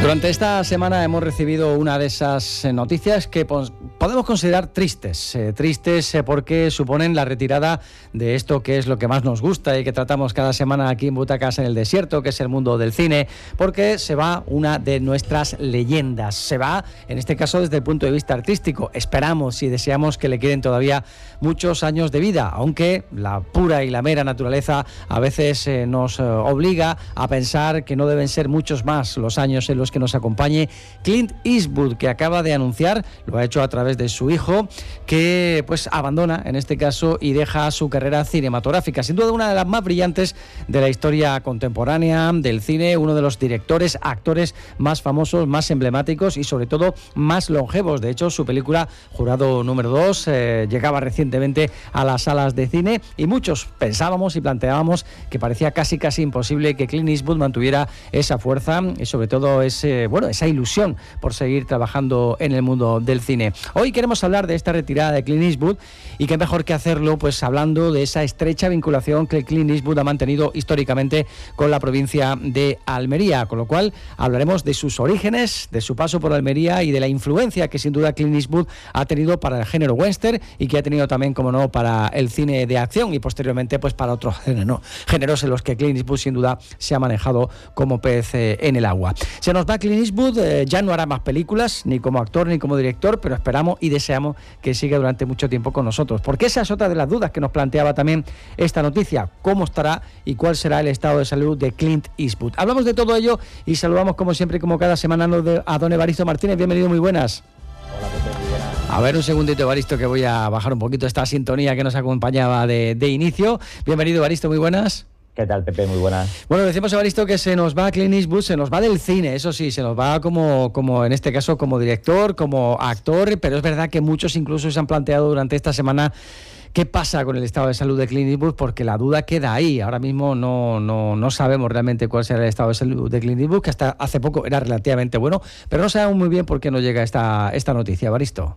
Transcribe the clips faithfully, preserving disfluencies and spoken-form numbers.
Durante esta semana hemos recibido una de esas noticias que podemos considerar tristes, eh, tristes eh, porque suponen la retirada de esto que es lo que más nos gusta y que tratamos cada semana aquí en Butacas en el Desierto, que es el mundo del cine, porque se va una de nuestras leyendas, se va en este caso desde el punto de vista artístico. Esperamos y deseamos que le queden todavía muchos años de vida, aunque la pura y la mera naturaleza a veces eh, nos eh, obliga a pensar que no deben ser muchos más los años en los que nos acompañe Clint Eastwood, que acaba de anunciar, lo ha hecho a través de su hijo, que pues abandona en este caso y deja su carrera cinematográfica. Sin duda una de las más brillantes de la historia contemporánea del cine, uno de los directores, actores más famosos, más emblemáticos y sobre todo más longevos. De hecho, su película Jurado número dos eh, llegaba recientemente a las salas de cine y muchos pensábamos y planteábamos que parecía casi casi imposible que Clint Eastwood mantuviera esa fuerza y sobre todo ese bueno, esa ilusión por seguir trabajando en el mundo del cine. Hoy queremos hablar de esta retirada de Clint Eastwood y qué mejor que hacerlo pues hablando de esa estrecha vinculación que Clint Eastwood ha mantenido históricamente con la provincia de Almería, con lo cual hablaremos de sus orígenes, de su paso por Almería y de la influencia que sin duda Clint Eastwood ha tenido para el género western y que ha tenido también, como no, para el cine de acción y posteriormente pues para otros géneros, ¿no? géneros en los que Clint Eastwood sin duda se ha manejado como pez eh, en el agua. Se nos va Clint Eastwood, eh, ya no hará más películas, ni como actor ni como director, pero esperamos y deseamos que siga durante mucho tiempo con nosotros. Porque esa es otra de las dudas que nos planteaba también esta noticia, cómo estará y cuál será el estado de salud de Clint Eastwood. Hablamos de todo ello y saludamos como siempre, como cada semana, a don Evaristo Martínez. Bienvenido, muy buenas. Hola, Pepe, muy buenas. A ver, un segundito, Evaristo, que voy a bajar un poquito esta sintonía que nos acompañaba de, de inicio. Bienvenido, Evaristo, muy buenas. ¿Qué tal, Pepe? Muy buenas. Bueno, decimos, Evaristo, que se nos va Clint Eastwood, se nos va del cine, eso sí, se nos va como, como en este caso como director, como actor, pero es verdad que muchos incluso se han planteado durante esta semana qué pasa con el estado de salud de Clint Eastwood, porque la duda queda ahí. Ahora mismo no, no, no sabemos realmente cuál será el estado de salud de Clint Eastwood, que hasta hace poco era relativamente bueno, pero no sabemos muy bien por qué no llega esta, esta noticia, Evaristo.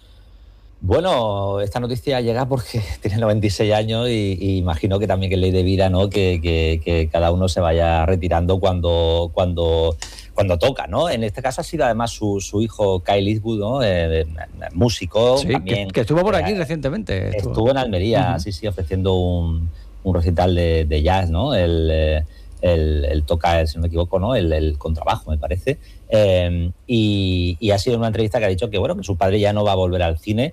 Bueno, esta noticia llega porque tiene noventa y seis años y, y imagino que también que es ley de vida, ¿no? Que, que, que cada uno se vaya retirando cuando, cuando, cuando toca, ¿no? En este caso ha sido además su, su hijo Kyle Eastwood, ¿no? Eh, músico. Sí, también, que, que estuvo por aquí eh, recientemente. Estuvo, estuvo en Almería, uh-huh. sí, sí, ofreciendo un, un recital de, de jazz, ¿no? El, el, el toca, si no me equivoco, ¿no? El, el contrabajo, me parece. Eh, y, y ha sido una entrevista que ha dicho que bueno que su padre ya no va a volver al cine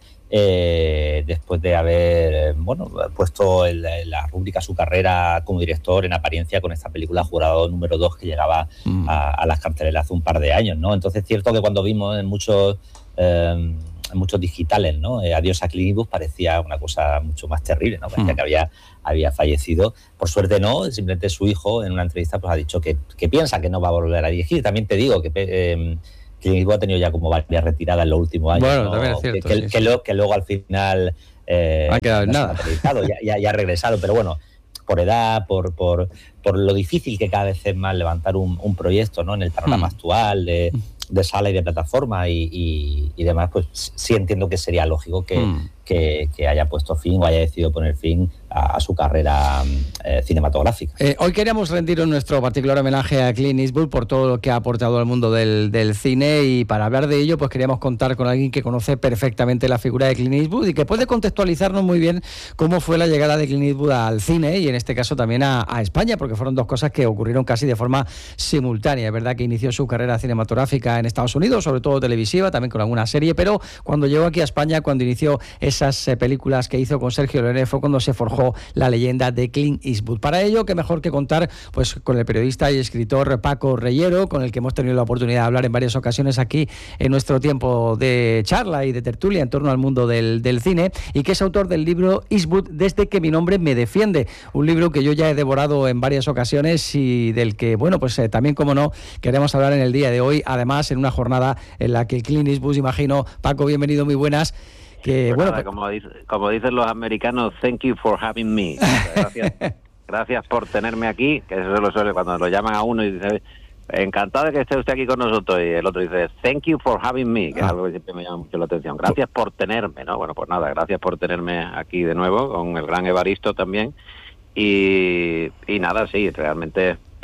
eh, después de haber bueno puesto en la, en la rúbrica su carrera como director en apariencia con esta película Jurado número dos que llegaba mm. a, a las carteleras hace un par de años, ¿no? Entonces es cierto que cuando vimos en muchos eh, en muchos digitales, ¿no? Eh, Adiós a Clint Eastwood parecía una cosa mucho más terrible, ¿no? Parecía mm. que había, había fallecido. Por suerte no, simplemente su hijo en una entrevista pues ha dicho que, que piensa que no va a volver a dirigir. También te digo que eh, Clint Eastwood ha tenido ya como varias retiradas en los últimos años. Bueno, ¿no? también es cierto. Que, sí, que, sí. Que, lo, que luego al final eh, ha quedado en no nada. Ya, ya, ya ha regresado, pero bueno, por edad, por, por, por lo difícil que cada vez es más levantar un, un proyecto, ¿no? En el panorama mm. actual de... de sala y de plataforma y, y, y demás, pues sí entiendo que sería lógico que, mm. que, que haya puesto fin o haya decidido poner fin a, a su carrera eh, cinematográfica. Eh, hoy queríamos rendir nuestro particular homenaje a Clint Eastwood por todo lo que ha aportado al mundo del, del cine y para hablar de ello pues queríamos contar con alguien que conoce perfectamente la figura de Clint Eastwood y que puede contextualizarnos muy bien cómo fue la llegada de Clint Eastwood al cine y en este caso también a, a España, porque fueron dos cosas que ocurrieron casi de forma simultánea. Es verdad que inició su carrera cinematográfica en Estados Unidos, sobre todo televisiva, también con alguna serie, pero cuando llegó aquí a España, cuando inició esas eh, películas que hizo con Sergio Leone, fue cuando se forjó la leyenda de Clint Eastwood. Para ello, qué mejor que contar pues con el periodista y escritor Paco Reyero, con el que hemos tenido la oportunidad de hablar en varias ocasiones aquí en nuestro tiempo de charla y de tertulia en torno al mundo del, del cine, y que es autor del libro Eastwood desde que mi nombre me defiende, un libro que yo ya he devorado en varias ocasiones y del que, bueno, pues eh, también, como no, queremos hablar en el día de hoy, además en una jornada en la que Clint Eastwood, imagino, Paco, bienvenido, muy buenas. Que, pues bueno, nada, como, dice, como dicen los americanos, thank you for having me. Gracias, gracias por tenerme aquí, que eso se lo suele cuando lo llaman a uno y dice, encantado de que esté usted aquí con nosotros, y el otro dice, thank you for having me, que ah. es algo que siempre me llama mucho la atención. Gracias por tenerme, ¿no? Bueno, pues nada, gracias por tenerme aquí de nuevo, con el gran Evaristo también, y, y nada, sí, realmente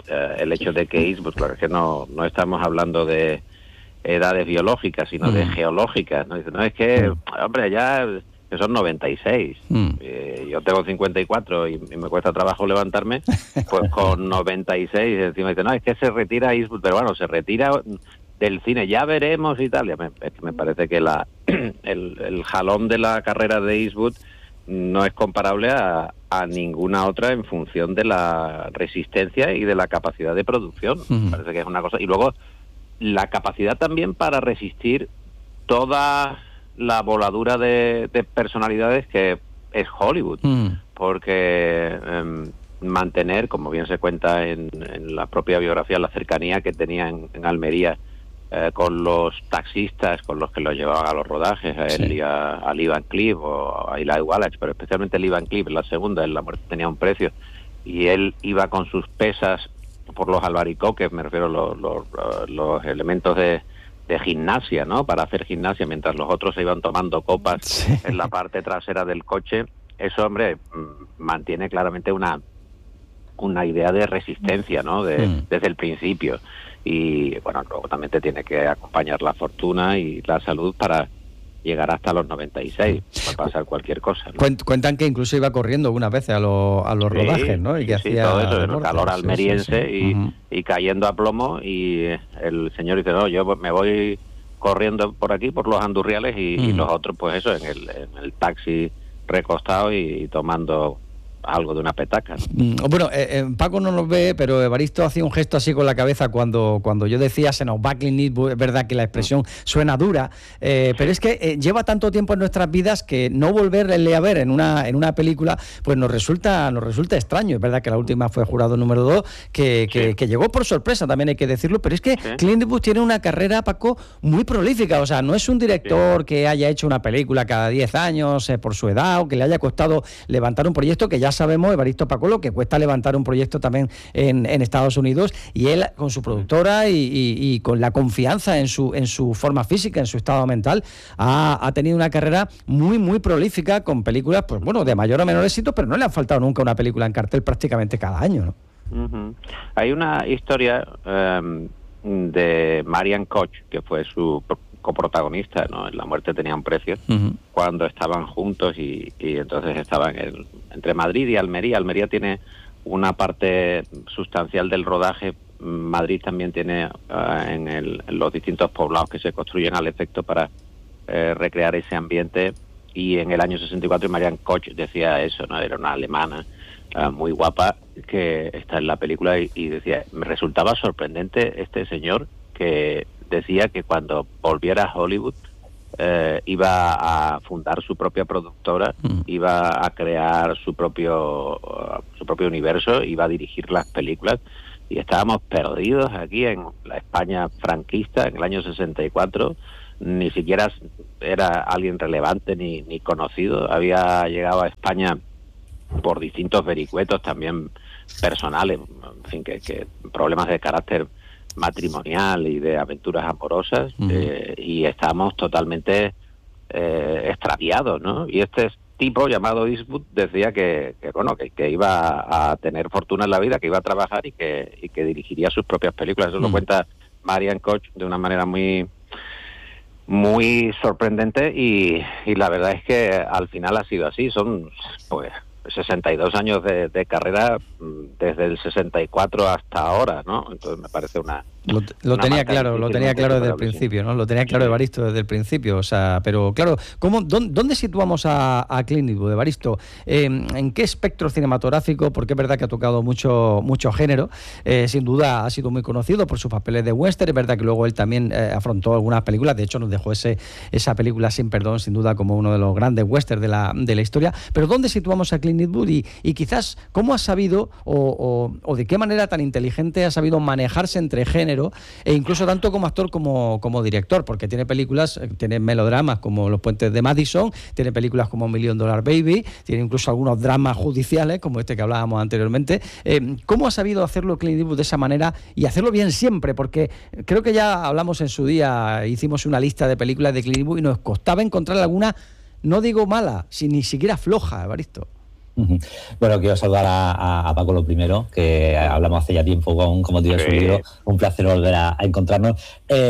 eh, el hecho de que Eastwood, claro, es que no, no estamos hablando de edades biológicas, sino mm. de geológicas, ¿no? Dice, no, es que, mm. hombre, ya que son noventa y seis, mm. eh, yo tengo cincuenta y cuatro y, y me cuesta trabajo levantarme, pues con noventa y seis encima dice, no, es que se retira Eastwood, pero bueno, se retira del cine, ya veremos y tal. Ya me, es que me parece que la el, el jalón de la carrera de Eastwood no es comparable a, a ninguna otra en función de la resistencia y de la capacidad de producción. Uh-huh. Me parece que es una cosa. Y luego la capacidad también para resistir toda la voladura de, de personalidades que es Hollywood. Uh-huh. Porque eh, mantener, como bien se cuenta en, en la propia biografía, la cercanía que tenía en, en Almería Eh, con los taxistas, con los que lo llevaban a los rodajes, a él sí. y a, a Lee Van Cleef o a Eli Wallach, pero especialmente Lee Van Cleef, en la segunda, en La muerte tenía un precio, y él iba con sus pesas por los albaricoques, me refiero a los, los, los elementos de, de gimnasia, ¿no? Para hacer gimnasia, mientras los otros se iban tomando copas sí. en la parte trasera del coche. Eso, hombre, mantiene claramente una una idea de resistencia, ¿no? De, mm. Desde el principio. Y bueno, luego también te tiene que acompañar la fortuna y la salud para llegar hasta los noventa y seis, puede pasar cualquier cosa, ¿no? Cuentan que incluso iba corriendo algunas veces a, lo, a los sí, rodajes, ¿no? Y que sí, hacía todo eso, el calor almeriense sí, sí, sí. Y, uh-huh. y cayendo a plomo, y el señor dice, no, yo me voy corriendo por aquí, por los Andurriales, y, uh-huh. y los otros, pues eso, en el, en el taxi recostado y, y tomando algo de una petaca, ¿no? Bueno, eh, eh, Paco no nos ve, pero Evaristo hacía un gesto así con la cabeza cuando, cuando yo decía se nos va Clint Eastwood. Es verdad que la expresión suena dura, eh, pero es que eh, lleva tanto tiempo en nuestras vidas que no volverle a ver en una en una película pues nos resulta nos resulta extraño. Es verdad que la última fue Jurado número dos, que, que, sí. que llegó por sorpresa, también hay que decirlo, pero es que sí. Clint Eastwood tiene una carrera, Paco, muy prolífica. O sea, no es un director sí. que haya hecho una película cada diez años eh, por su edad, o que le haya costado levantar un proyecto que ya sabemos, Evaristo Paco, lo que cuesta levantar un proyecto también en, en Estados Unidos, y él con su productora y, y, y con la confianza en su en su forma física, en su estado mental, ha, ha tenido una carrera muy, muy prolífica con películas, pues bueno, de mayor o menor éxito, pero no le ha faltado nunca una película en cartel prácticamente cada año, ¿no? Uh-huh. Hay una historia um, de Marian Koch, que fue su coprotagonista, ¿no? En La muerte tenía un precio, uh-huh. cuando estaban juntos y, y entonces estaban en, entre Madrid y Almería. Almería tiene una parte sustancial del rodaje. Madrid también tiene uh, en, el, en los distintos poblados que se construyen al efecto para eh, recrear ese ambiente. Y en el año sesenta y cuatro Marian Koch decía eso, ¿no? Era una alemana uh, muy guapa que está en la película y, y decía, me resultaba sorprendente este señor que decía que cuando volviera a Hollywood eh, iba a fundar su propia productora, mm. iba a crear su propio uh, su propio universo, iba a dirigir las películas, y estábamos perdidos aquí en la España franquista en el año sesenta y cuatro. Ni siquiera era alguien relevante ni, ni conocido, había llegado a España por distintos vericuetos también personales, en fin, que, que problemas de carácter matrimonial y de aventuras amorosas, uh-huh. eh, y estábamos totalmente eh, extraviados, ¿no? Y este tipo llamado Eastwood decía que, que bueno, que, que iba a tener fortuna en la vida, que iba a trabajar y que, y que dirigiría sus propias películas. Eso uh-huh. lo cuenta Marian Koch de una manera muy muy sorprendente, y, y la verdad es que al final ha sido así. Son pues sesenta y dos años de, de carrera desde el sesenta y cuatro hasta ahora, ¿no? Entonces me parece una... Lo, lo una tenía claro, lo tenía claro desde el principio, ¿no? Lo tenía claro Evaristo desde el principio, o sea, pero claro, ¿cómo, dónde, dónde situamos a, a Clint Eastwood, Evaristo? Eh, ¿En qué espectro cinematográfico? Porque es verdad que ha tocado mucho mucho género, eh, sin duda ha sido muy conocido por sus papeles de western, es verdad que luego él también eh, afrontó algunas películas, de hecho nos dejó ese esa película Sin Perdón, sin duda como uno de los grandes westerns de la, de la historia, pero ¿dónde situamos a Clint Eastwood? Y, y quizás, ¿cómo ha sabido o, o, o de qué manera tan inteligente ha sabido manejarse entre género, e incluso tanto como actor como, como director? Porque tiene películas, tiene melodramas como Los puentes de Madison, tiene películas como Million Dollar Baby, tiene incluso algunos dramas judiciales como este que hablábamos anteriormente. Eh, ¿Cómo ha sabido hacerlo Clint Eastwood de esa manera y hacerlo bien siempre? Porque creo que ya hablamos en su día, hicimos una lista de películas de Clint Eastwood y nos costaba encontrar alguna, no digo mala, si ni siquiera floja, Evaristo. Bueno, quiero saludar a, a, a Paco lo primero, que hablamos hace ya tiempo con como tío de su libro. Un placer volver a, a encontrarnos.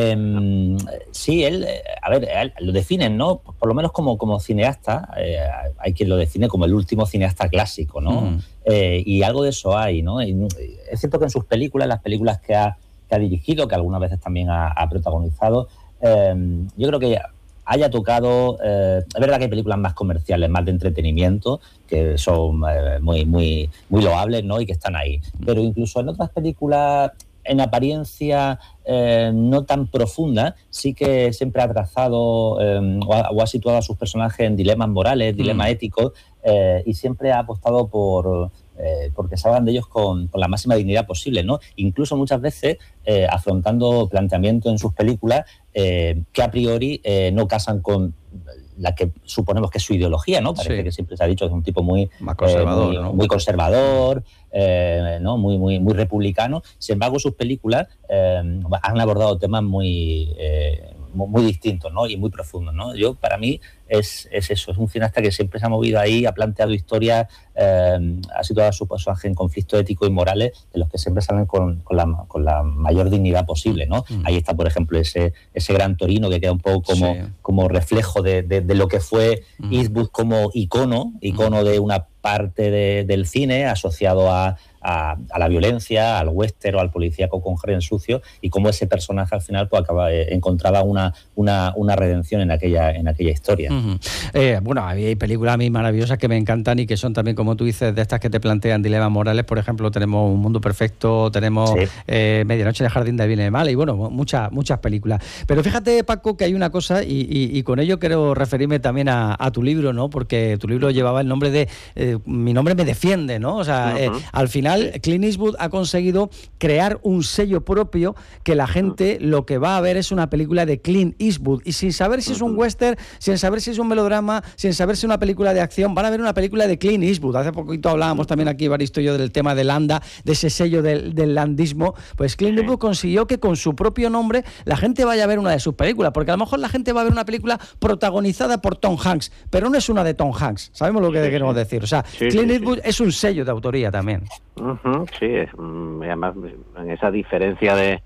Eh, sí, él, a ver, él, lo definen, ¿no? Por lo menos como, como cineasta, eh, hay quien lo define como el último cineasta clásico, ¿no? Mm. Eh, y algo de eso hay, ¿no? Y es cierto que en sus películas, las películas que ha, que ha dirigido, que algunas veces también ha, ha protagonizado, eh, yo creo que haya tocado, eh, es verdad que hay películas más comerciales, más de entretenimiento, que son eh, muy, muy, muy loables, ¿no? Y que están ahí. Pero incluso en otras películas, en apariencia eh, no tan profunda, sí que siempre ha trazado eh, o, ha, o ha situado a sus personajes en dilemas morales, dilemas mm. éticos, eh, y siempre ha apostado por... Eh, porque salgan de ellos con, con la máxima dignidad posible, ¿no? Incluso muchas veces eh, afrontando planteamientos en sus películas eh, que a priori eh, no casan con la que suponemos que es su ideología, ¿no? Parece sí. que siempre se ha dicho que es un tipo muy conservador, eh, muy, ¿no? muy conservador, eh, ¿no? Muy, muy, muy republicano. Sin embargo, sus películas eh, han abordado temas muy eh, muy distintos, ¿no? Y muy profundos, ¿no? Yo, para mí, es, es eso, es un cineasta que siempre se ha movido ahí, ha planteado historias, eh, ha situado a su personaje en conflictos éticos y morales de los que siempre salen con, con, la, con la mayor dignidad posible, ¿no? Mm. Ahí está, por ejemplo, ese, ese Gran Torino que queda un poco como, sí. como reflejo de, de, de lo que fue mm. Eastwood como icono, icono mm. de una parte de, del cine asociado a, a, a la violencia, al western o al policíaco con Jerez sucio, y cómo ese personaje al final pues acaba eh, encontraba una, una, una redención en aquella, en aquella historia. Uh-huh. eh, bueno, hay películas a mí maravillosas que me encantan y que son también, como tú dices, de estas que te plantean dilemas morales. Por ejemplo, tenemos Un Mundo Perfecto, tenemos sí. eh, Medianoche de Jardín de Bien y de Mal, y bueno, muchas muchas películas. Pero fíjate, Paco, que hay una cosa, y, y, y con ello quiero referirme también a, a tu libro, ¿no? Porque tu libro llevaba el nombre de eh, Mi nombre me defiende, ¿no? O sea, uh-huh. eh, al final Clint Eastwood ha conseguido crear un sello propio que la gente uh-huh. lo que va a ver es una película de Clint Eastwood, y sin saber si uh-huh. es un western, sin saber si es un melodrama, sin saber si es una película de acción, van a ver una película de Clint Eastwood. Hace poquito hablábamos también aquí, Baristo y yo, del tema de Landa, de ese sello del, del landismo. Pues Clint Eastwood consiguió que con su propio nombre la gente vaya a ver una de sus películas, porque a lo mejor la gente va a ver una película protagonizada por Tom Hanks, pero no es una de Tom Hanks. ¿Sabemos lo que sí, queremos decir? O sea, sí, Clint Eastwood sí, sí. es un sello de autoría también. Uh-huh, sí, es, además en esa diferencia de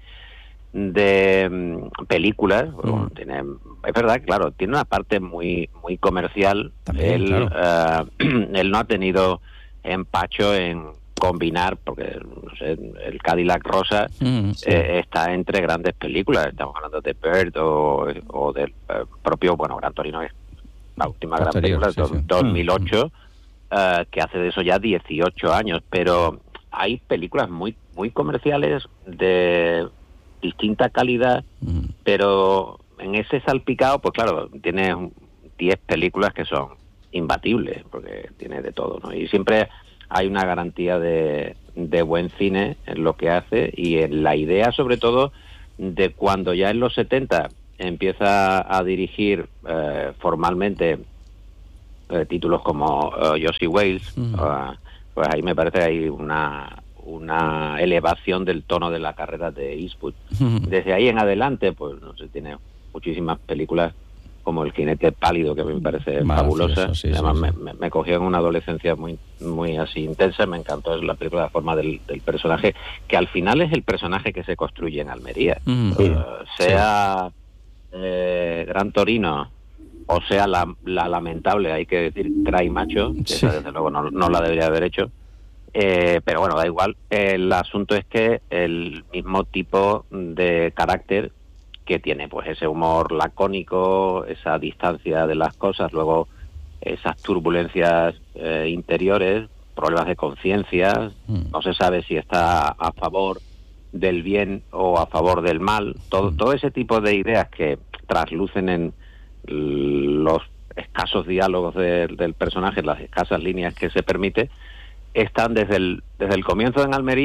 de um, películas, mm. bueno, tiene, es verdad, claro, tiene una parte muy muy comercial. También, él, claro. uh, él no ha tenido empacho en combinar, porque no sé, el Cadillac Rosa mm, sí. eh, está entre grandes películas. Estamos hablando de Bird o, o del uh, propio, bueno, Gran Torino es la última Posterior, gran película, sí, sí. dos mil ocho, mm. uh, que hace de eso ya dieciocho años, pero hay películas muy muy comerciales de distinta calidad, mm. pero en ese salpicado, pues claro, tienes diez películas que son imbatibles, porque tiene de todo, ¿no? Y siempre hay una garantía de, de buen cine en lo que hace, y en la idea, sobre todo, de cuando ya en los setenta empieza a dirigir eh, formalmente eh, títulos como uh, Josie Wales, mm. uh, pues ahí me parece que hay una una elevación del tono de la carrera de Eastwood. Desde ahí en adelante, pues no sé, tiene muchísimas películas como El jinete pálido, que a mí me parece fabulosa. Sí, Además, sí, sí. Me, me cogió en una adolescencia muy muy así intensa, me encantó la película, la forma del, del personaje, que al final es el personaje que se construye en Almería. Mm, uh, sí, sea sí. Eh, Gran Torino o sea la, la lamentable, hay que decir, Cry Macho, que sí. esa, desde luego no, no la debería haber hecho. Eh, pero bueno, da igual. El asunto es que el mismo tipo de carácter que tiene, pues ese humor lacónico, esa distancia de las cosas, luego esas turbulencias eh, interiores, problemas de conciencia, mm. no se sabe si está a favor del bien o a favor del mal, todo, mm. todo ese tipo de ideas que traslucen en los escasos diálogos de, del personaje, las escasas líneas que se permite, están desde el desde el comienzo en Almería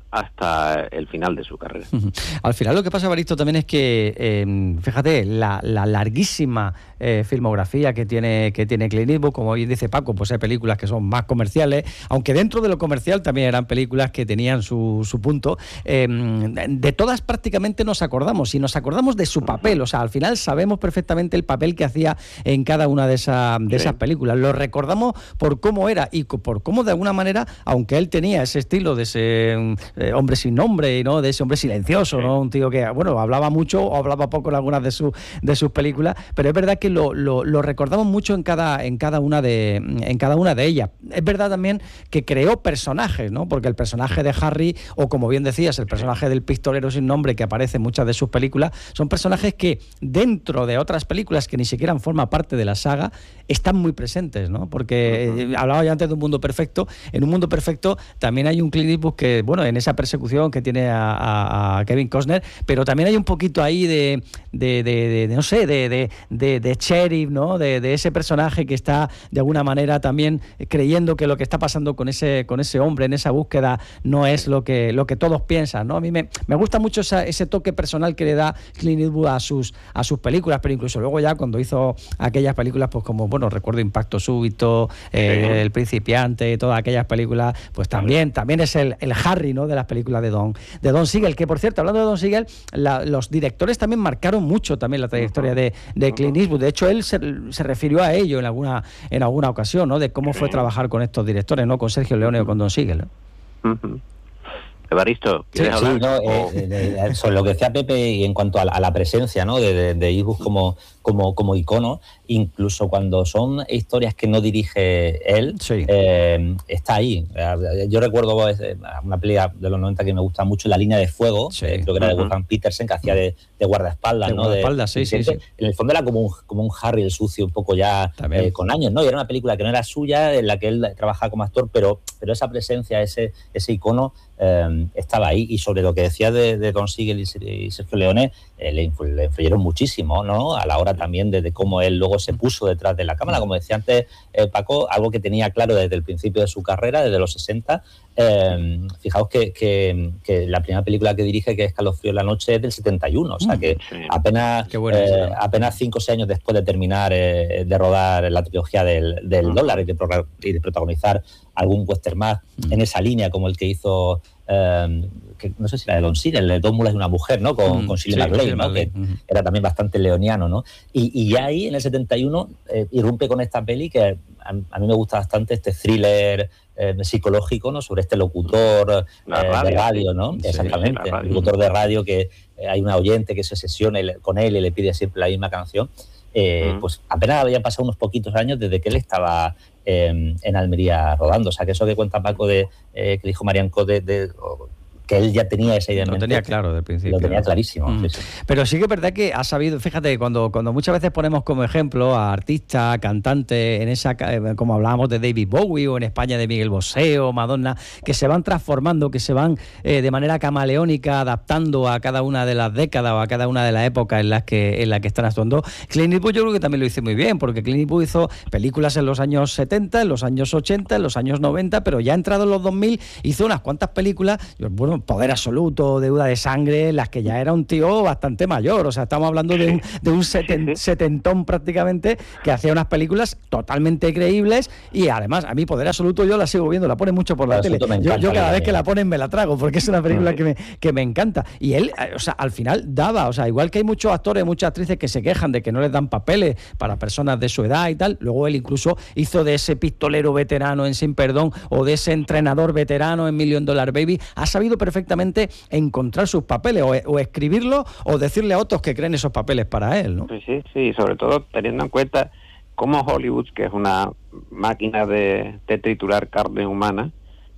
hasta el final de su carrera. Al final lo que pasa, Evaristo, también es que, eh, fíjate, la, la larguísima eh, filmografía que tiene que tiene Clint Eastwood, como bien dice Paco, pues hay películas que son más comerciales, aunque dentro de lo comercial también eran películas que tenían su, su punto. Eh, de todas prácticamente nos acordamos, y nos acordamos de su papel, o sea, al final sabemos perfectamente el papel que hacía en cada una de, esa, de esas películas. Lo recordamos por cómo era y por cómo, de alguna manera, aunque él tenía ese estilo de ese eh, hombre sin nombre, ¿no? De ese hombre silencioso, ¿no? Un tío que, bueno, hablaba mucho o hablaba poco en algunas de, su, de sus películas, pero es verdad que lo, lo, lo recordamos mucho en cada, en cada una de en cada una de ellas. Es verdad también que creó personajes, ¿no? Porque el personaje de Harry, o como bien decías, el personaje del pistolero sin nombre que aparece en muchas de sus películas, son personajes que dentro de otras películas que ni siquiera forman parte de la saga, están muy presentes, ¿no? Porque uh-huh. eh, hablaba yo antes de Un mundo perfecto. En Un mundo perfecto también hay un Clint Eastwood que, bueno, en esa persecución que tiene a, a, a Kevin Costner, pero también hay un poquito ahí de, de, de, de, de no sé, de, de, de, de sheriff, ¿no? De, de ese personaje que está de alguna manera también creyendo que lo que está pasando con ese, con ese hombre en esa búsqueda no es lo que, lo que todos piensan, ¿no? A mí me, me gusta mucho esa, ese toque personal que le da Clint Eastwood a sus, a sus películas, pero incluso luego ya cuando hizo aquellas películas, pues como, bueno, recuerdo Impacto Súbito, eh, sí. El Principiante, todas aquellas películas, pues también, también es el, el Harry, ¿no? De las películas de Don, de Don Siegel, que por cierto, hablando de Don Siegel, la, los directores también marcaron mucho también la trayectoria de, de Clint Eastwood. De hecho, él se, se refirió a ello en alguna, en alguna ocasión, ¿no? De cómo fue trabajar con estos directores, ¿no? Con Sergio Leone o con Don Siegel, ¿no? Uh-huh. Evaristo, ¿quieres sí, hablar? Sí, no, eh, eh, eh, sobre lo que decía Pepe y en cuanto a la, a la presencia, ¿no? de, de, de Eastwood como, como, como icono, incluso cuando son historias que no dirige él, sí. eh, está ahí. Yo recuerdo una película de los noventa que me gusta mucho, La línea de fuego, sí. eh, creo que era uh-huh. de Wolfgang Petersen, que hacía de, de guardaespaldas, de ¿no? Guardaespaldas, de, sí, sí, sí. En el fondo era como un, como un Harry el sucio, un poco ya eh, con años, ¿no? Y era una película que no era suya, en la que él trabajaba como actor, pero, pero esa presencia, ese, ese icono, eh, estaba ahí. Y sobre lo que decía de, de Don Siegel y Sergio Leone, eh, le, influ, le influyeron muchísimo, ¿no? A la hora también de, de cómo él luego se puso detrás de la cámara. Como decía antes eh, Paco, algo que tenía claro desde el principio de su carrera, desde los sesenta. Eh, fijaos que, que, que la primera película que dirige, que es Escalofrío en la noche, es del setenta y uno, o sea que sí. apenas eh, apenas cinco o seis años después de terminar eh, de rodar la trilogía del, del uh-huh. dólar y de, pro, y de protagonizar algún western más uh-huh. en esa línea, como el que hizo eh, que no sé si era de Don Siegel, el de Dos mulas y una mujer, ¿no? Con, mm, con Shirley sí, MacLaine, ¿no? Que uh-huh. era también bastante leoniano, ¿no? Y, y ya ahí, en el setenta y uno, eh, irrumpe con esta peli que a, a mí me gusta bastante, este thriller eh, psicológico, ¿no? Sobre este locutor eh, radio, de radio, ¿no? Sí, exactamente, sí, radio. Locutor de radio que eh, hay una oyente que se obsesiona con él y le pide siempre la misma canción. Eh, uh-huh. Pues apenas habían pasado unos poquitos años desde que él estaba eh, en Almería rodando. O sea, que eso que cuenta Paco de eh, que dijo Marianco de... de que él ya tenía esa idea. Lo tenía claro del principio. Lo tenía clarísimo. Mm. Sí, sí. Pero sí que es verdad que ha sabido, fíjate, cuando, cuando muchas veces ponemos como ejemplo a artistas, cantantes, en esa, como hablábamos de David Bowie o en España de Miguel Bosé o Madonna, que se van transformando, que se van eh, de manera camaleónica adaptando a cada una de las décadas o a cada una de las épocas en las que, en las que están actuando. Clint Eastwood yo creo que también lo hizo muy bien, porque Clint Eastwood hizo películas en los años setenta, en los años ochenta, en los años noventa, pero ya entrado en los dos mil hizo unas cuantas películas, bueno, Poder Absoluto, Deuda de Sangre, las que ya era un tío bastante mayor, o sea, estamos hablando de un, de un seten, setentón prácticamente, que hacía unas películas totalmente creíbles, y además a mí Poder Absoluto yo la sigo viendo, la ponen mucho por la tele, yo, yo cada vez que la ponen me la trago, porque es una película que me, que me encanta, y él, o sea, al final daba, o sea, igual que hay muchos actores, muchas actrices que se quejan de que no les dan papeles para personas de su edad y tal, luego él incluso hizo de ese pistolero veterano en Sin Perdón, o de ese entrenador veterano en Million Dollar Baby, ha sabido perfectamente encontrar sus papeles o, o escribirlos o decirle a otros que creen esos papeles para él, ¿no? Sí, sí, sí, sobre todo teniendo en cuenta cómo Hollywood, que es una máquina de, de triturar carne humana,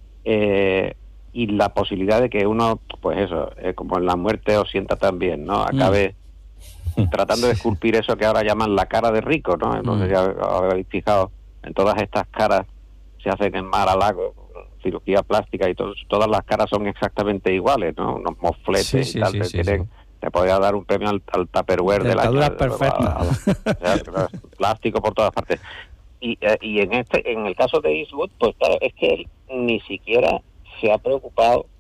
eh, y la posibilidad de que uno, pues eso, eh, como en la muerte os sienta tan bien, ¿no? Acabe mm. tratando de esculpir eso que ahora llaman la cara de rico, ¿no? Entonces mm. ya habéis fijado, en todas estas caras se hacen en Mar-a-Lago, cirugía plástica y to- todas las caras son exactamente iguales, ¿no? Unos mofletes sí, sí, y tal. Sí, te, sí, tiene, sí. te podría dar un premio al, al Tupperware de la perfecta. Plástico por todas partes. Y, eh, y en este, en el caso de Eastwood, pues claro, es que él ni siquiera se ha preocupado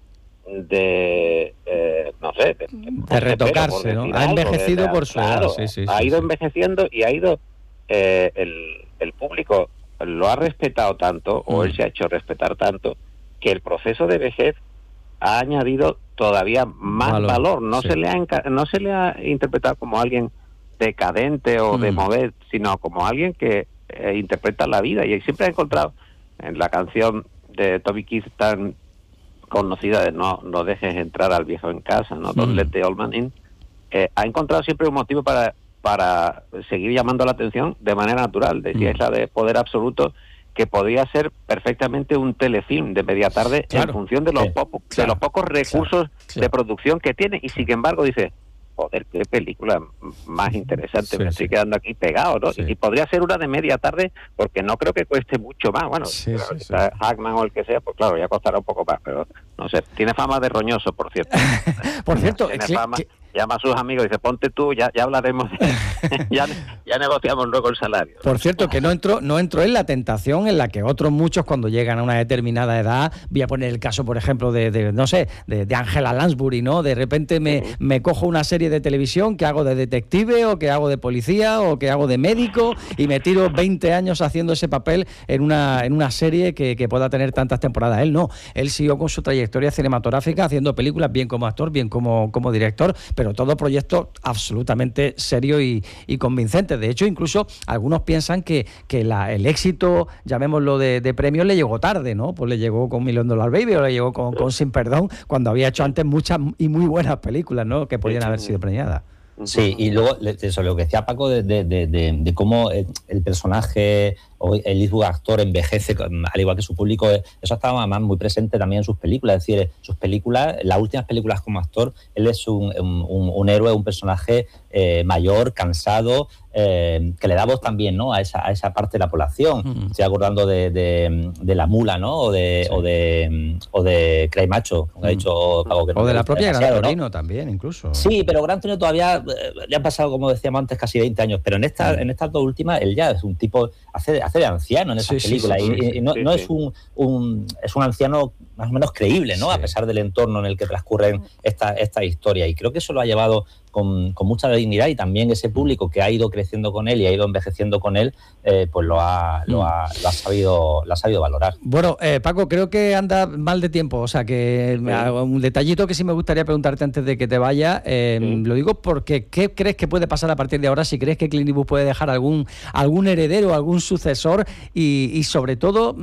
de eh, no sé, de, de retocarse, pelo, ¿no? Ha envejecido de, por su claro, edad, sí, sí, ha sí, ido sí. envejeciendo y ha ido eh, el, el público lo ha respetado tanto, o mm. él se ha hecho respetar tanto, que el proceso de vejez ha añadido todavía más valor. valor. No, sí. se le ha enca- no se le ha interpretado como alguien decadente o mm. de mover, sino como alguien que eh, interpreta la vida. Y siempre ha encontrado en la canción de Toby Keith tan conocida de no, no dejes entrar al viejo en casa, ¿no? Mm. Don't let the old man in. Eh, ha encontrado siempre un motivo para, para seguir llamando la atención de manera natural. Decía mm. esa de poder absoluto, que podría ser perfectamente un telefilm de media tarde, claro, en función de los, sí, po- claro, de los pocos recursos claro, claro. de producción que tiene. Y sin embargo dice, joder, qué película más interesante, sí, me estoy sí. quedando aquí pegado, ¿no? Sí. Y, y podría ser una de media tarde, porque no creo que cueste mucho más. Bueno, sí, sí, sí. Hackman o el que sea, pues claro, ya costará un poco más, pero no sé. Tiene fama de roñoso, por cierto. Por cierto, tiene ¿qué, fama... qué... llama a sus amigos y dice, ponte tú, ya, ya hablaremos, ya, ya negociamos luego el salario. Por cierto, que no entró, no entró en la tentación en la que otros muchos, cuando llegan a una determinada edad, voy a poner el caso, por ejemplo, de, de no sé, de, de Angela Lansbury, ¿no? De repente me, sí. me cojo una serie de televisión que hago de detective, o que hago de policía, o que hago de médico, y me tiro veinte años haciendo ese papel en una, en una serie que, que pueda tener tantas temporadas. Él no, él siguió con su trayectoria cinematográfica, haciendo películas bien como actor, bien como, como director, pero todo proyecto absolutamente serio y, y convincente. De hecho, incluso algunos piensan que, que la, el éxito, llamémoslo de, de premios, le llegó tarde, ¿no? Pues le llegó con Million Dollar Baby o le llegó con, con Sin Perdón, cuando había hecho antes muchas y muy buenas películas, ¿no? Que podían haber sido premiadas. Sí, y luego eso, lo que decía Paco de, de, de, de, de cómo el personaje o el mismo actor envejece, al igual que su público, eso estaba además muy presente también en sus películas. Es decir, sus películas, las últimas películas como actor, él es un, un, un héroe, un personaje eh, mayor, cansado, eh, que le da voz también, ¿no? a esa, a esa parte de la población. Uh-huh. Estoy acordando de, de, de La Mula, ¿no? O de, sí. o de, o de Cray Macho, como uh-huh. ha dicho Paco. Que o no de la propia Gran Torino, ¿no? También, incluso. Sí, pero Gran Torino todavía le han pasado, como decíamos antes, casi veinte años, pero en, esta, uh-huh. en estas dos últimas, él ya es un tipo, hace, hace de anciano en esas sí, películas, sí, sí, y, sí, y no, sí, no sí. es un, un es un anciano más o menos creíble, ¿no? Sí. A pesar del entorno en el que transcurren estas esta historias, y creo que eso lo ha llevado con, con mucha dignidad, y también ese público que ha ido creciendo con él y ha ido envejeciendo con él, eh, pues lo ha, lo, ha, lo, ha sabido, lo ha sabido valorar. Bueno, eh, Paco, creo que anda mal de tiempo, o sea que sí. un detallito que sí me gustaría preguntarte antes de que te vaya, eh, sí. lo digo porque ¿qué crees que puede pasar a partir de ahora? Si crees que Clint Eastwood puede dejar algún, algún heredero, algún sucesor, y, y sobre todo,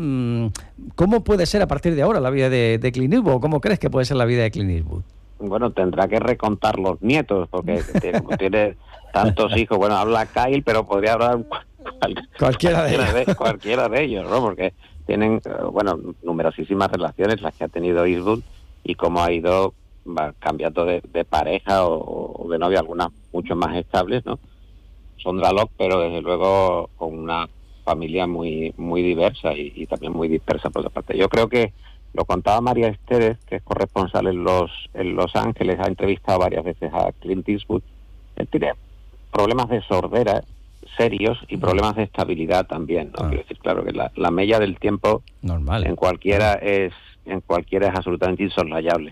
¿cómo puede ser a partir de ahora la vida de, de Clint Eastwood? ¿Cómo crees que puede ser la vida de Clint Eastwood? Bueno, tendrá que recontar los nietos, porque tiene, como tiene tantos hijos. Bueno, habla Kyle, pero podría hablar cual, cualquiera, de cualquiera, de, cualquiera de ellos, ¿no? Porque tienen, bueno, numerosísimas relaciones las que ha tenido Eastwood, y cómo ha ido va, cambiando de, de pareja o, o de novia, algunas mucho más estables, ¿no? Sondra Locke, pero desde luego con una familia muy muy diversa y, y también muy dispersa por otra parte. Yo creo que lo contaba María Esteves, que es corresponsal en Los en Los Ángeles, ha entrevistado varias veces a Clint Eastwood. Él tiene problemas de sordera serios y problemas de estabilidad también, ¿no? Ah. Quiero decir, claro que la, la mella del tiempo normal en cualquiera ah. es en cualquiera es absolutamente insoslayable.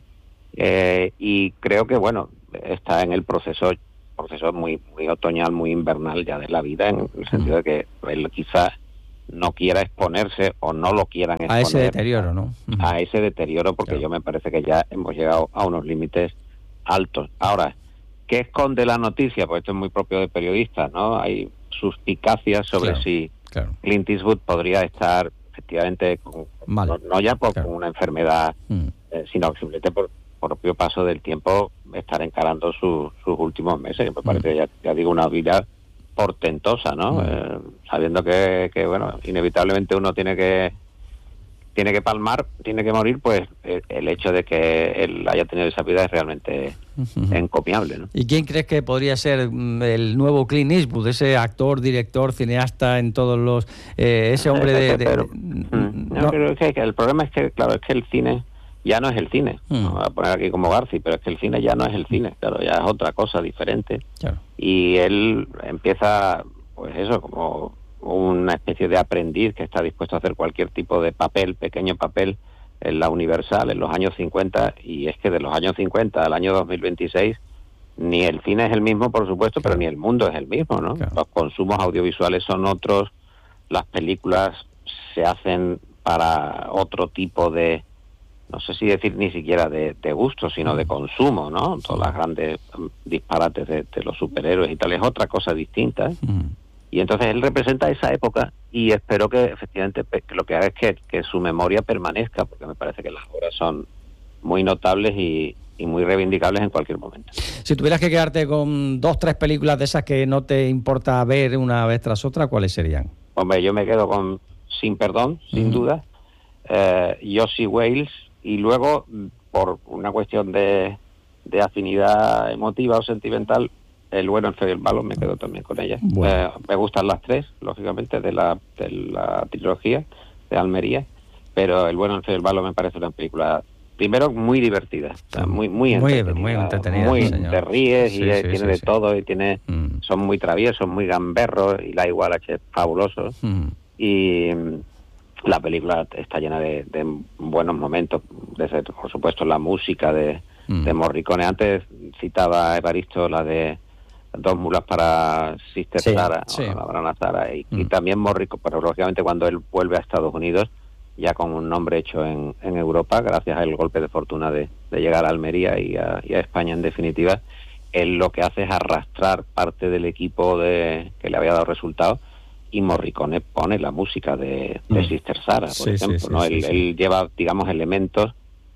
Eh, y creo que, bueno, está en el proceso proceso muy muy otoñal, muy invernal ya de la vida, en el sentido de que él quizás no quiera exponerse o no lo quieran exponer a ese deterioro, ¿no? A ese deterioro, porque claro. yo me parece que ya hemos llegado a unos límites altos. Ahora, ¿qué esconde la noticia? Pues esto es muy propio de periodistas, ¿no? Hay suspicacias sobre claro, si claro. Clint Eastwood podría estar efectivamente con, no, no ya por claro. con una enfermedad, mm. eh, sino simplemente por propio paso del tiempo estar encarando su, sus últimos meses, que me parece, mm. ya, ya digo, una vida portentosa, ¿no? Mm. Eh, sabiendo que, que, bueno, inevitablemente uno tiene que tiene que palmar, tiene que morir, pues el, el hecho de que él haya tenido esa vida es realmente uh-huh. encomiable, ¿no? ¿Y quién crees que podría ser el nuevo Clint Eastwood, ese actor, director, cineasta en todos los... Eh, ese hombre de... de, Pero, de mm, no, no creo que, que el problema es que, claro, es que el cine ya no es el cine. Mm. No voy a poner aquí como Garci, pero es que el cine ya no es el cine, claro, ya es otra cosa diferente. Claro. Y él empieza, pues eso, como una especie de aprendiz que está dispuesto a hacer cualquier tipo de papel, pequeño papel, en la Universal en los años cincuenta, y es que de los años cincuenta al año dos mil veintiséis ni el cine es el mismo, por supuesto, claro, pero ni el mundo es el mismo, ¿no? Claro. Los consumos audiovisuales son otros, las películas se hacen para otro tipo de, no sé si decir ni siquiera de, de gusto, sino de consumo, ¿no? Todas las grandes disparates de, de los superhéroes y tal, es otra cosa distinta, ¿eh? Mm. Y entonces él representa esa época, y espero que efectivamente que lo que haga es que, que su memoria permanezca, porque me parece que las obras son muy notables y, y muy reivindicables en cualquier momento. Si tuvieras que quedarte con dos, tres películas de esas que no te importa ver una vez tras otra, ¿cuáles serían? Hombre, yo me quedo con Sin Perdón, sin uh-huh. duda, eh, Josie Wales, y luego, por una cuestión de, de afinidad emotiva o sentimental, El bueno, el feo y el malo, me quedo también con ella. Bueno. Eh, me gustan las tres, lógicamente, de la, de la trilogía de Almería, pero El bueno, el feo y el malo me parece una película, primero, muy divertida, o sea, muy muy entretenida. Muy, muy entretenida, muy, señor. Te ríes y sí, sí, tiene sí, de sí. todo, y tiene mm. son muy traviesos, muy gamberros, y la Igualache es fabuloso. Mm. Y la película está llena de, de buenos momentos, desde, por supuesto, la música de, mm. de Morricone. Antes citaba Evaristo la de Dos mulas para Sister sí, Sara, sí. o la Brana Sara, y, mm. y también Morricone, pero lógicamente cuando él vuelve a Estados Unidos, ya con un nombre hecho en, en Europa, gracias al golpe de fortuna de, de llegar a Almería y a, y a España en definitiva, él lo que hace es arrastrar parte del equipo de que le había dado resultados, y Morricone pone la música de, de mm. Sister Sara, por sí, ejemplo, sí, sí, ¿no? Sí, él, sí. él lleva, digamos, elementos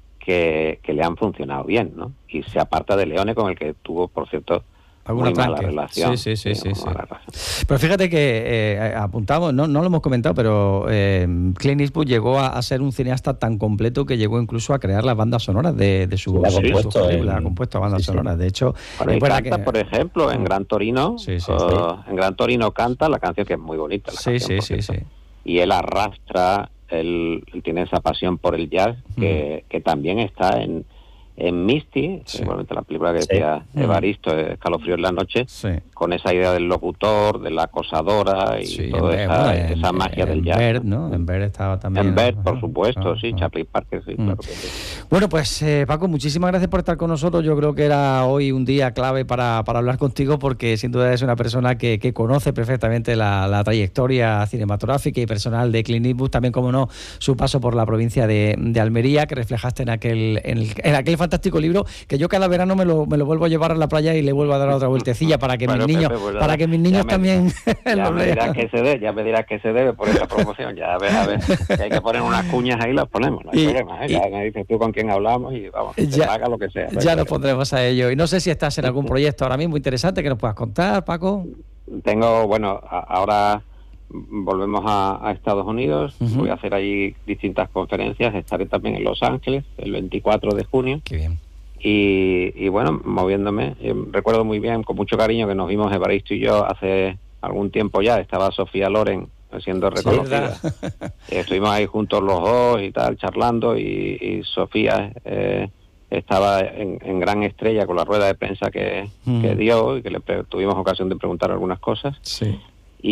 que, que le han funcionado bien, ¿no? Y se aparta de Leone, con el que tuvo, por cierto, muy mala relación. Sí, sí, sí, sí, sí. Pero fíjate que eh, apuntamos, no, no lo hemos comentado, pero eh, Clint Eastwood llegó a, a ser un cineasta tan completo que llegó incluso a crear las bandas sonoras de, de su, sí, sí, compuesto, su película, ha compuesto bandas sí, sonoras. De hecho, bueno, y canta, que... por ejemplo, en Gran Torino, sí, sí, uh, sí. en Gran Torino canta la canción, que es muy bonita. La sí, canción, sí, sí, sí. Y él arrastra, él, él tiene esa pasión por el jazz que, mm. que también está en en Misty, sí. igualmente la película que decía sí. Evaristo, Escalofrío en la noche, sí. con esa idea del locutor, de la acosadora y sí, toda en, esa, en, esa magia en, del jazz. En Bird, ¿no? En Bird estaba también. En Bird, por supuesto, ah, sí, ah. Chaplin Parker, sí, mm. claro que sí. Bueno, pues eh, Paco, muchísimas gracias por estar con nosotros. Yo creo que era hoy un día clave para, para hablar contigo, porque sin duda es una persona que, que conoce perfectamente la, la trayectoria cinematográfica y personal de Clint Eastwood, también, como no, su paso por la provincia de, de Almería, que reflejaste en aquel, en, el, en aquel fantástico libro, que yo cada verano me lo, me lo vuelvo a llevar a la playa y le vuelvo a dar otra vueltecilla para que bueno, mis niños, Pepe, pues, para que mis niños me, también ya me dirás que se debe, ya me dirás que se debe por esa promoción, ya a ver, a ver, que hay que poner unas cuñas ahí, las ponemos, no hay y, problema, ¿eh? Ya y, me dices tú con quién hablamos y vamos, ya, que haga lo que sea. Ya nos pondremos a ello. Y no sé si estás en algún proyecto ahora mismo interesante que nos puedas contar, Paco. Tengo, bueno, a, ahora volvemos a, a Estados Unidos, uh-huh. voy a hacer allí distintas conferencias, estaré también en Los Ángeles el veinticuatro de junio. Qué bien. Y, y bueno, moviéndome, eh, recuerdo muy bien, con mucho cariño, que nos vimos Evaristo y yo hace algún tiempo ya, estaba Sofía Loren siendo reconocida. Sí, estuvimos ahí juntos los dos y tal, charlando, y, y Sofía eh, estaba en, en gran estrella con la rueda de prensa que, mm. que dio, y que le pre- tuvimos ocasión de preguntar algunas cosas. Sí.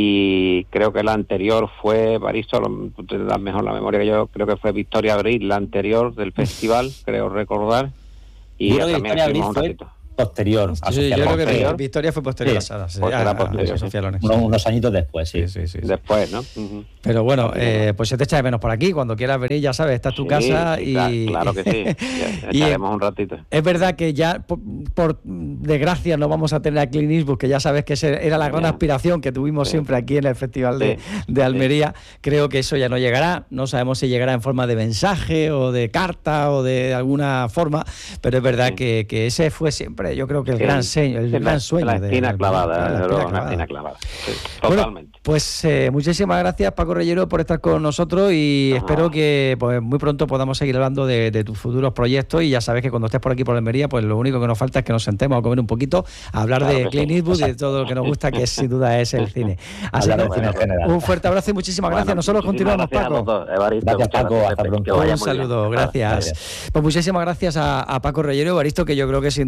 Y creo que la anterior fue, Evaristo, tú te das mejor la memoria que yo, creo que fue Victoria Abril, la anterior del festival, creo recordar. Y yo también estuvimos un ratito. Posterior. Sí, sí, yo creo que posterior. Victoria fue posterior sí, a Sara. Sí, a, posterior, a Sofía Loren. Unos, unos añitos después, sí. Sí, sí, sí, sí. Después, ¿no? Uh-huh. Pero bueno, eh, pues se te echa de menos por aquí. Cuando quieras venir, ya sabes, esta es tu sí, casa. Y claro, claro que sí. Ya, ya estaremos un ratito. Es verdad que ya, por, por desgracia, no vamos a tener a Clint Eastwood, que ya sabes que era la gran yeah. aspiración que tuvimos sí. siempre aquí en el Festival de, sí. de Almería. Sí. Creo que eso ya no llegará. No sabemos si llegará en forma de mensaje o de carta o de alguna forma, pero es verdad sí. que, que ese fue siempre, yo creo que el sí. gran Seño, el gran sueño. La espina de, clavada, la espina clavada. Espina clavada. Sí, totalmente. Bueno, pues eh, muchísimas gracias, Paco Reyero, por estar con nosotros, y ah. espero que pues muy pronto podamos seguir hablando de, de tus futuros proyectos, y ya sabes que cuando estés por aquí por Almería, pues lo único que nos falta es que nos sentemos a comer un poquito, a hablar claro de Clint Eastwood y de todo lo que nos gusta, que sin duda es el cine. Así que bueno, un fuerte abrazo y muchísimas gracias. Bueno, nosotros continuamos, Paco. Dos, Evaristo, gracias, Paco. Hasta pronto. Un saludo, gracias. gracias. Pues muchísimas gracias a, a Paco Reyero, Evaristo, que yo creo que sin duda pues un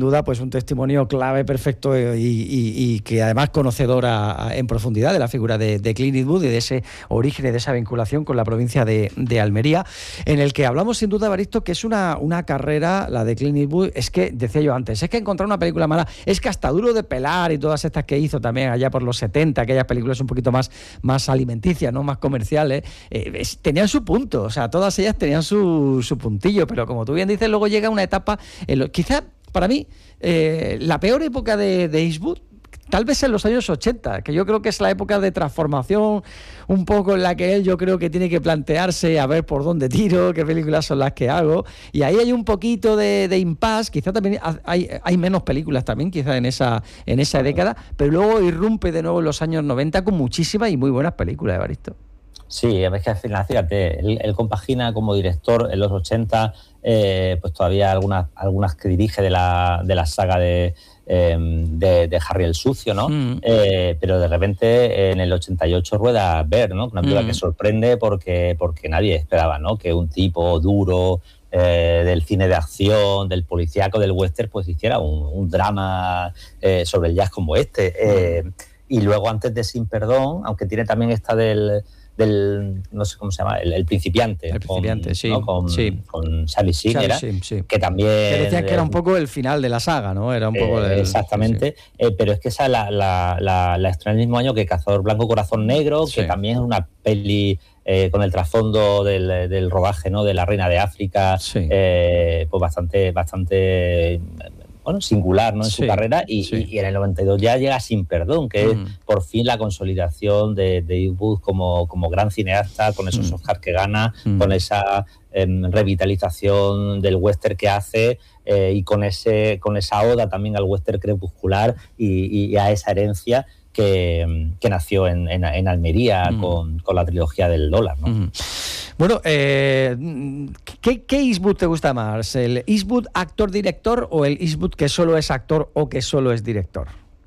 un testimonio clave, perfecto y, y, y que además conocedora en profundidad de la figura de, de Clint Eastwood y de ese origen y de esa vinculación con la provincia de, de Almería, en el que hablamos sin duda, Evaristo, que es una, una carrera, la de Clint Eastwood, es que, decía yo antes, es que encontrar una película mala, es que hasta Duro de Pelar y todas estas que hizo también allá por los setenta, aquellas películas un poquito más, más alimenticias, ¿no? Más comerciales, eh, es, tenían su punto, o sea, todas ellas tenían su, su puntillo, pero como tú bien dices, luego llega una etapa, en lo, quizá para mí, eh, la peor época de, de Eastwood, tal vez en los años ochenta, que yo creo que es la época de transformación un poco en la que él yo creo que tiene que plantearse a ver por dónde tiro, qué películas son las que hago, y ahí hay un poquito de, de impasse, quizá también hay, hay menos películas también, quizá en esa, en esa década, pero luego irrumpe de nuevo en los años noventa con muchísimas y muy buenas películas, Evaristo. Sí, es que al final, fíjate, él, él compagina como director en los ochenta, eh, pues todavía algunas algunas que dirige de la, de la saga de, eh, de, de Harry el Sucio, ¿no? Mm. Eh, pero de repente en el ochenta y ocho rueda Bear, ¿no? Una película mm. que sorprende porque, porque nadie esperaba, ¿no? Que un tipo duro eh, del cine de acción, del policíaco, del western, pues hiciera un, un drama eh, sobre el jazz como este. Eh, mm. Y luego antes de Sin Perdón, aunque tiene también esta del... del, no sé cómo se llama, el, el principiante, el principiante, con, sí, ¿no? con, sí. con Charlie Sheen, era, sí, sí. que también... Que decían que era un poco el final de la saga, ¿no? Era un poco eh, del, exactamente, sí. eh, pero es que esa la, la, la, la estrenó el mismo año que Cazador Blanco Corazón Negro, sí. que también es una peli eh, con el trasfondo del, del rodaje, ¿no? De La Reina de África, sí. eh, pues bastante, bastante... bueno, singular, ¿no? En sí, su carrera y, sí. y, y en el noventa y dos ya llega Sin Perdón, que mm. es por fin la consolidación de, de Eastwood como, como gran cineasta, con esos mm. Oscars que gana, mm. con esa eh, revitalización del western que hace eh, y con ese con esa oda también al western crepuscular y, y a esa herencia que, que nació en, en, en Almería mm. con, con la trilogía del dólar, ¿no? Mm. Bueno, eh, ¿qué, ¿qué Eastwood te gusta más? ¿El Eastwood actor-director o el Eastwood que solo es actor o que solo es director?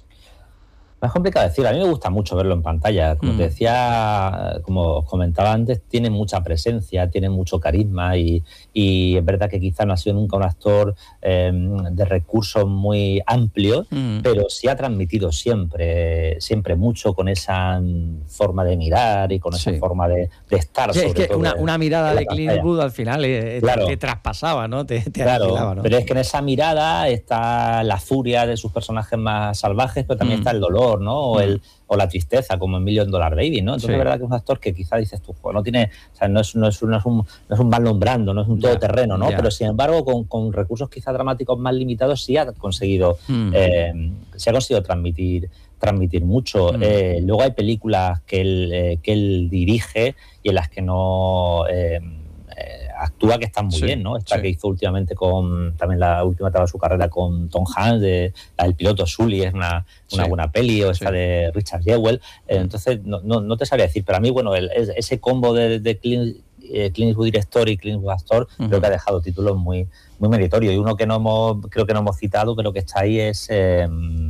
Es complicado decir, a mí me gusta mucho verlo en pantalla. Como mm. te decía, como os comentaba antes, tiene mucha presencia, tiene mucho carisma y, y es verdad que quizá no ha sido nunca un actor eh, de recursos muy amplios, mm. pero sí ha transmitido siempre, siempre mucho con esa forma de mirar y con esa sí. forma de, de estar. Sí, sobre es que todo una, en, una mirada en de Clint Eastwood al final eh, claro. te, te traspasaba, ¿no? Te, te claro, aniquilaba, ¿no? Pero es que en esa mirada está la furia de sus personajes más salvajes, pero también mm. está el dolor, ¿no? O, el, o la tristeza, como en Million Dollar Baby, ¿no? Entonces sí. es verdad que es un actor que quizá dices tú, no tiene, o sea, no es, no es, no es un, no es un Marlon Brando, no es un yeah. todoterreno, ¿no? Yeah. Pero sin embargo, con, con recursos quizá dramáticos más limitados, sí ha conseguido, mm. eh, sí ha conseguido transmitir, transmitir mucho. Mm. Eh, luego hay películas que él, eh, que él dirige y en las que no eh, eh, actúa, que están muy sí, bien, ¿no? Esta sí. que hizo últimamente con, también la última etapa de su carrera con Tom Hanks, de, la del piloto Sully, es una, una sí. buena peli, o esta sí. de Richard Jewell. Eh, entonces, no, no, no te sabría decir, pero a mí, bueno, el, ese combo de, de Clint, eh, Clint Eastwood director y Clint Eastwood actor, uh-huh. creo que ha dejado títulos muy, muy meritorios. Y uno que no hemos, creo que no hemos citado, pero que está ahí es... Eh,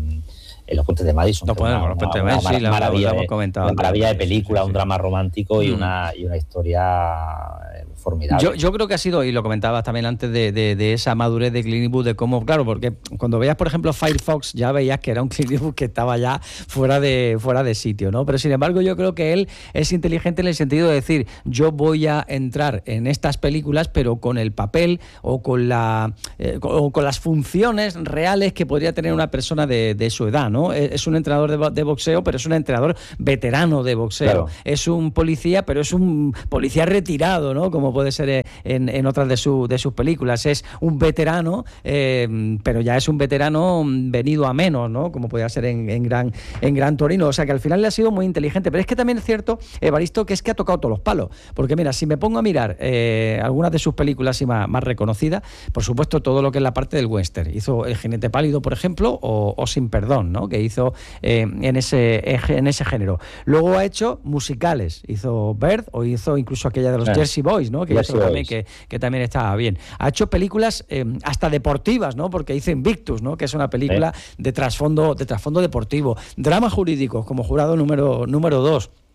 en Los Puentes de Madison. No podemos, Los Puentes de Madison, sí, la maravilla, hemos comentado. Una maravilla de película, sí, sí, sí. un drama romántico y, mm. una, y una historia formidable. Yo, yo creo que ha sido, y lo comentabas también antes, de, de, de esa madurez de Clint Eastwood, de cómo, claro, porque cuando veías, por ejemplo, Firefox, ya veías que era un Clint Eastwood que estaba ya fuera de, fuera de sitio, ¿no? Pero sin embargo, yo creo que él es inteligente en el sentido de decir, yo voy a entrar en estas películas, pero con el papel o con, la, eh, o con las funciones reales que podría tener una persona de, de su edad, ¿no? Es un entrenador de, de boxeo, pero es un entrenador veterano de boxeo. Claro. Es un policía, pero es un policía retirado, ¿no? Como puede ser en, en otras de, su, de sus películas. Es un veterano, eh, pero ya es un veterano venido a menos, ¿no? Como podía ser en, en, Gran, en Gran Torino. O sea que al final le ha sido muy inteligente. Pero es que también es cierto, Evaristo, que es que ha tocado todos los palos. Porque mira, si me pongo a mirar eh, algunas de sus películas y más, más reconocidas, por supuesto todo lo que es la parte del western. Hizo El jinete pálido, por ejemplo, o, o Sin Perdón, ¿no? Que hizo eh, en, ese, en ese género. Luego ha hecho musicales. Hizo Bird o hizo incluso aquella de los sí. Jersey Boys, ¿no? Que hizo también, que, que también estaba bien. Ha hecho películas eh, hasta deportivas, ¿no? Porque hizo Invictus, ¿no? Que es una película ¿Eh? de trasfondo de trasfondo deportivo. Dramas jurídicos como Jurado número número dos.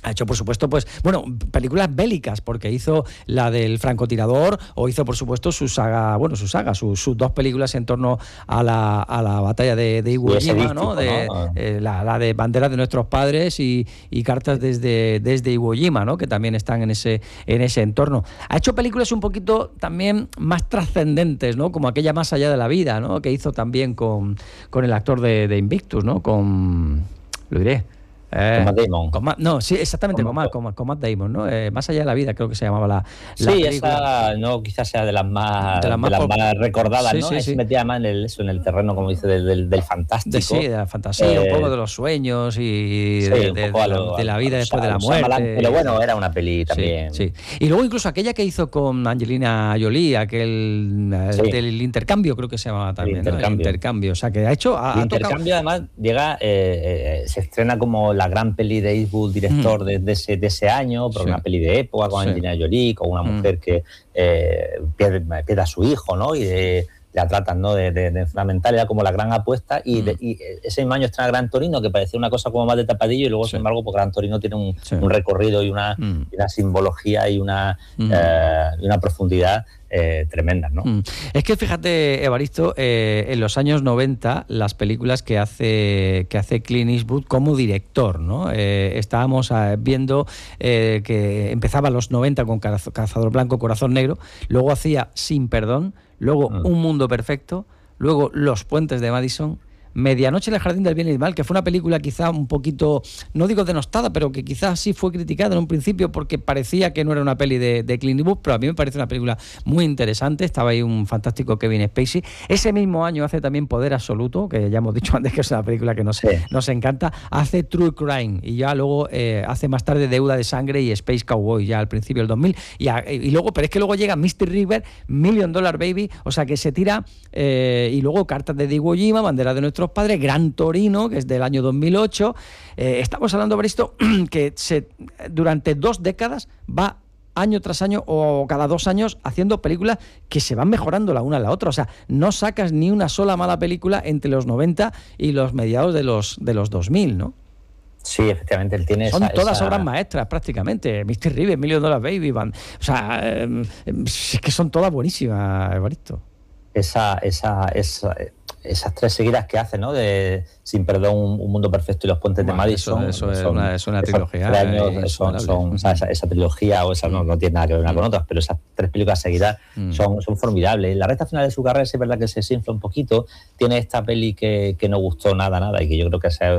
Ha hecho, por supuesto, pues, bueno, películas bélicas, porque hizo la del francotirador o hizo, por supuesto, su saga, bueno, su saga, sus, sus dos películas en torno a la, a la batalla de, de Iwo Jima, ¿no? De, ¿no? Eh, la, la de Banderas de nuestros padres y, y Cartas desde, desde Iwo Jima, ¿no? Que también están en ese, en ese entorno. Ha hecho películas un poquito también más trascendentes, ¿no? Como aquella Más allá de la vida, ¿no? Que hizo también con, con el actor de, de Invictus, ¿no? Con... lo diré. Eh, con Matt Damon. Con Matt, no, sí, exactamente, con, con, Matt, con, con Matt Damon, ¿no? Eh, Más allá de la vida, creo que se llamaba la, la sí, película. Esa no, quizás sea de las más, de las más, de las más recordadas, sí, ¿no? Sí, se sí. metía más en el, eso, en el terreno, como dice, del, del, del fantástico. De, sí, de la fantasía, eh, un poco de los sueños y sí, de, de, de, lo, la, de la vida después de la Shyamalan, muerte. Pero bueno, era una peli también. Sí, sí. Y luego incluso aquella que hizo con Angelina Jolie, aquel sí. del intercambio, creo que se llamaba también, el intercambio. ¿no? El intercambio. O sea, que ha hecho... Ha, el ha intercambio, tocado... además, llega, eh, eh, se estrena como la gran peli de Eastwood, director mm. de, de, ese, de ese año, pero sí. una peli de época con sí. Angelina Jolie, con una mujer mm. que eh, pierde, pierde a su hijo, ¿no? Y de, la tratan, ¿no? de, de, de enfermedad mental, era como la gran apuesta. Y, mm. de, y ese mismo año estrena Gran Torino, que parecía una cosa como más de tapadillo, y luego, sí. sin embargo, pues Gran Torino tiene un, sí. un recorrido y una, mm. y una simbología y una, mm. eh, y una profundidad Eh, tremendas, ¿no? Mm. Es que fíjate, Evaristo, eh, en los años noventa, las películas que hace que hace Clint Eastwood como director, ¿no? Eh, estábamos eh, viendo eh, que empezaba los noventa con Cazador Blanco, Corazón Negro, luego hacía Sin Perdón, luego mm. Un Mundo Perfecto, luego Los Puentes de Madison, Medianoche en el Jardín del Bien y del Mal, que fue una película quizá un poquito, no digo denostada, pero que quizás sí fue criticada en un principio porque parecía que no era una peli de, de Clint Eastwood, pero a mí me parece una película muy interesante. Estaba ahí un fantástico Kevin Spacey. Ese mismo año hace también Poder Absoluto, que ya hemos dicho antes que es una película que nos, sí. nos encanta. Hace True Crime y ya luego eh, hace más tarde Deuda de Sangre y Space Cowboy, ya al principio del dos mil. Y, a, y luego, pero es que luego llega Misty River, Million Dollar Baby, o sea que se tira, eh, y luego Cartas de Iwo Jima, Bandera de nuestros padres, Gran Torino, que es del año dos mil ocho. Eh, estamos hablando de esto que se, durante dos décadas va año tras año o cada dos años haciendo películas que se van mejorando la una a la otra. O sea, no sacas ni una sola mala película entre los noventa y los mediados de los, de los dos mil, ¿no? Sí, efectivamente, él tiene Son esa, todas esa... obras maestras, prácticamente. Misty River, Million Dollar Baby, Band. O sea, eh, es que son todas buenísimas, Evaristo. Esa, esa, esa, esas tres seguidas que hace, ¿no? De Sin Perdón, Un, un Mundo Perfecto y Los Puentes bueno, de Madison. Eso, eso son, es una, es una trilogía. Años, son, son, o sea, esa, esa trilogía, o esa no, no tiene nada que ver una mm. con otras, pero esas tres películas seguidas mm. son, son formidables. La recta final de su carrera es verdad que se desinfla un poquito. Tiene esta peli que, que no gustó nada, nada, y que yo creo que se